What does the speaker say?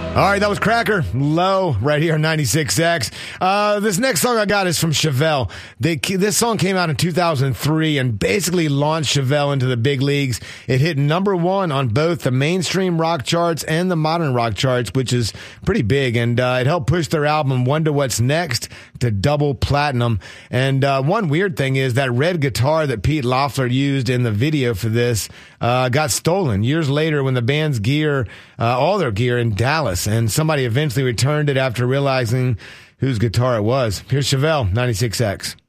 All right, that was Cracker Low right here on 96X. This next song I got is from Chevelle. This song came out in 2003 and basically launched Chevelle into the big leagues. It hit number one on both the mainstream rock charts and the modern rock charts, which is pretty big. And it helped push their album Wonder What's Next to double platinum. And one weird thing is that red guitar that Pete Loeffler used in the video for this got stolen years later when the band's gear, all their gear in Dallas, and somebody eventually returned it after realizing whose guitar it was. Here's Chevelle, 96X.